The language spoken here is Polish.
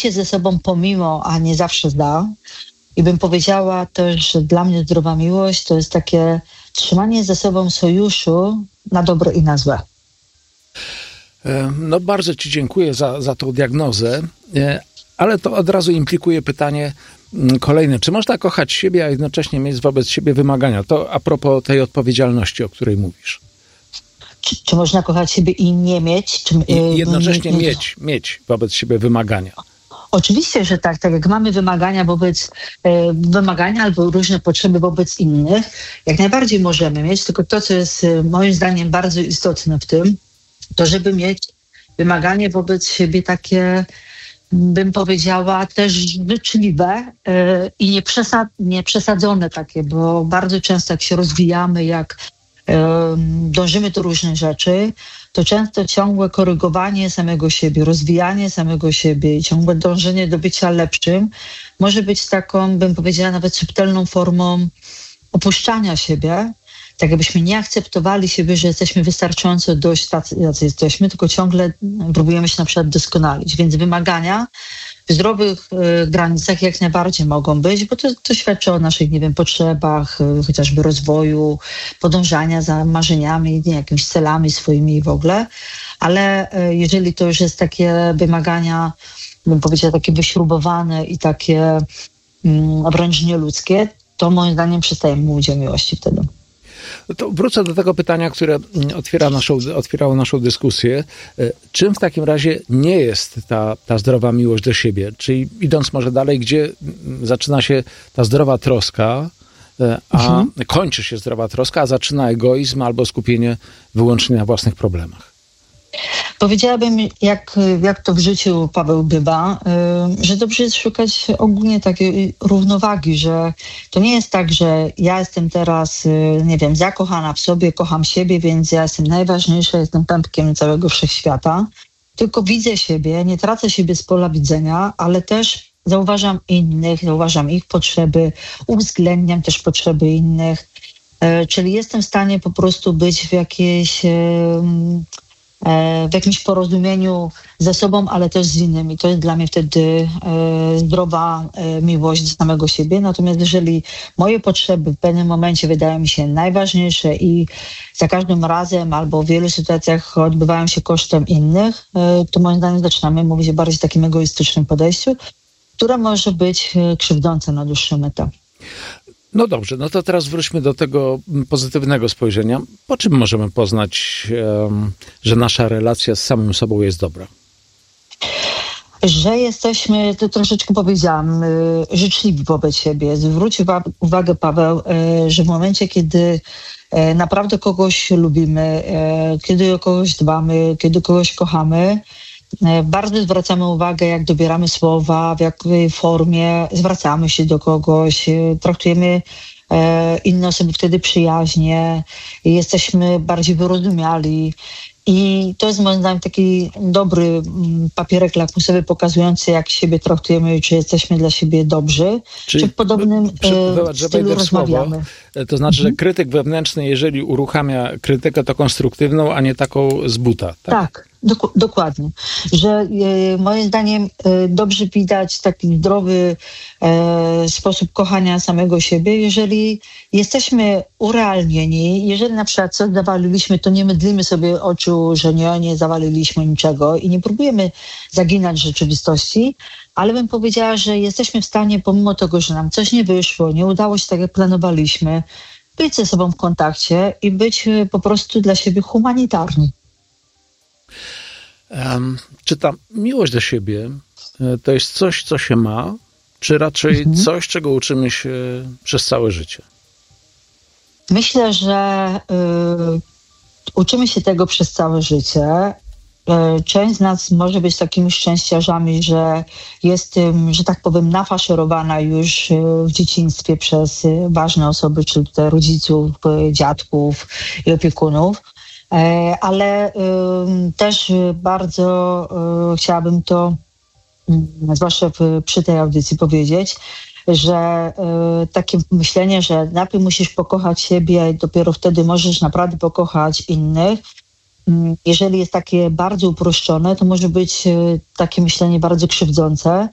bycie ze sobą pomimo, a nie zawsze zda. I bym powiedziała też, że dla mnie zdrowa miłość to jest takie trzymanie ze sobą sojuszu na dobre i na złe. No bardzo ci dziękuję za tą diagnozę, ale to od razu implikuje pytanie kolejne. Czy można kochać siebie, a jednocześnie mieć wobec siebie wymagania? To a propos tej odpowiedzialności, o której mówisz. Czy można kochać siebie i nie mieć? I jednocześnie mieć wobec siebie wymagania. Oczywiście, że tak. Tak jak mamy wymagania albo różne potrzeby wobec innych, jak najbardziej możemy mieć, tylko to, co jest moim zdaniem bardzo istotne w tym, to żeby mieć wymaganie wobec siebie takie, bym powiedziała, też życzliwe i nieprzesadzone takie, bo bardzo często jak się rozwijamy, jak dążymy do różnych rzeczy, to często ciągłe korygowanie samego siebie, rozwijanie samego siebie i ciągłe dążenie do bycia lepszym może być taką, bym powiedziała, nawet subtelną formą opuszczania siebie, tak jakbyśmy nie akceptowali siebie, że jesteśmy wystarczająco dość tacy, jacy jesteśmy, tylko ciągle próbujemy się na przykład doskonalić. Więc wymagania w zdrowych granicach jak najbardziej mogą być, bo to świadczy o naszych, nie wiem, potrzebach, chociażby rozwoju, podążania za marzeniami, nie, jakimiś celami swoimi w ogóle. Ale jeżeli to już jest takie wymagania, bym powiedziała, takie wyśrubowane i takie wręcz nieludzkie, to moim zdaniem przestajemy mówić o miłości wtedy. To wrócę do tego pytania, które otwierało naszą dyskusję. Czym w takim razie nie jest ta zdrowa miłość do siebie? Czyli idąc może dalej, gdzie zaczyna się ta zdrowa troska, a kończy się zdrowa troska, a zaczyna egoizm albo skupienie wyłącznie na własnych problemach? Powiedziałabym, jak to w życiu, Paweł, bywa, że dobrze jest szukać ogólnie takiej równowagi, że to nie jest tak, że ja jestem teraz, nie wiem, zakochana w sobie, kocham siebie, więc ja jestem najważniejsza, jestem pępkiem całego wszechświata, tylko widzę siebie, nie tracę siebie z pola widzenia, ale też zauważam innych, zauważam ich potrzeby, uwzględniam też potrzeby innych, czyli jestem w stanie po prostu być w jakimś porozumieniu ze sobą, ale też z innymi. To jest dla mnie wtedy zdrowa miłość do samego siebie. Natomiast jeżeli moje potrzeby w pewnym momencie wydają mi się najważniejsze i za każdym razem albo w wielu sytuacjach odbywają się kosztem innych, to moim zdaniem zaczynamy mówić o bardziej takim egoistycznym podejściu, które może być krzywdzące na dłuższą metę. No dobrze, no to teraz wróćmy do tego pozytywnego spojrzenia. Po czym możemy poznać, że nasza relacja z samym sobą jest dobra? Że jesteśmy, to troszeczkę powiedziałam, życzliwi wobec siebie. Zwróć uwagę, Paweł, że w momencie, kiedy naprawdę kogoś lubimy, kiedy o kogoś dbamy, kiedy kogoś kochamy, bardzo zwracamy uwagę, jak dobieramy słowa, w jakiej formie zwracamy się do kogoś, traktujemy inne osoby wtedy przyjaźnie, jesteśmy bardziej wyrozumiali. I to jest moim zdaniem taki dobry papierek lakmusowy pokazujący, jak siebie traktujemy i czy jesteśmy dla siebie dobrzy, czy w podobnym stylu rozmawiamy. To znaczy, że krytyk wewnętrzny, jeżeli uruchamia krytykę, to konstruktywną, a nie taką z buta. Tak, dokładnie. Że moim zdaniem dobrze widać taki zdrowy sposób kochania samego siebie, jeżeli jesteśmy urealnieni, jeżeli na przykład coś zawaliliśmy, to nie mydlimy sobie oczu, że nie zawaliliśmy niczego i nie próbujemy zaginać rzeczywistości, ale bym powiedziała, że jesteśmy w stanie, pomimo tego, że nam coś nie wyszło, nie udało się tak, jak planowaliśmy, być ze sobą w kontakcie i być po prostu dla siebie humanitarni. Czy ta miłość do siebie to jest coś, co się ma, czy raczej coś, czego uczymy się przez całe życie? Myślę, że uczymy się tego przez całe życie. Część z nas może być takimi szczęściarzami, że jest tym, że tak powiem, nafaszerowana już w dzieciństwie przez ważne osoby, czyli tutaj rodziców, dziadków i opiekunów. Ale też bardzo chciałabym to, zwłaszcza przy tej audycji powiedzieć, że takie myślenie, że najpierw musisz pokochać siebie i dopiero wtedy możesz naprawdę pokochać innych, jeżeli jest takie bardzo uproszczone, to może być takie myślenie bardzo krzywdzące,